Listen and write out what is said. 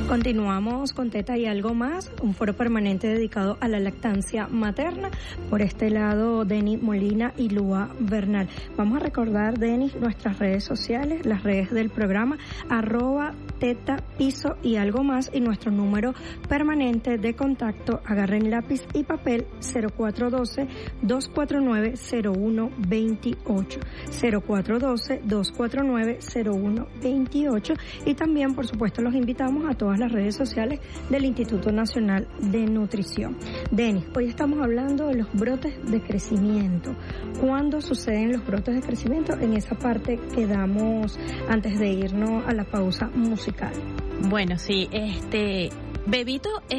Continuamos con Teta y Algo Más, un foro permanente dedicado a la lactancia materna. Por este lado, Denis Molina y Lua Bernal. Vamos a recordar, Denis, nuestras redes sociales, las redes del programa, @Teta, Piso y Algo Más, y nuestro número permanente de contacto. Agarren lápiz y papel, 0412-249-0128. 0412-249-0128. Y también, por supuesto, los invitamos a todas las redes sociales del Instituto Nacional de Nutrición. Denis, hoy estamos hablando de los brotes de crecimiento. ¿Cuándo suceden los brotes de crecimiento? En esa parte quedamos antes de irnos a la pausa musical. Bueno, sí, Bebito